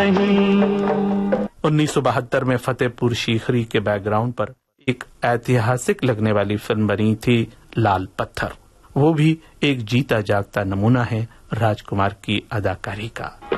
1972 में फतेहपुर सीकरी के बैकग्राउंड पर एक ऐतिहासिक लगने वाली फिल्म बनी थी लाल पत्थर। वो भी एक जीता जागता नमूना है राजकुमार की अदाकारी का।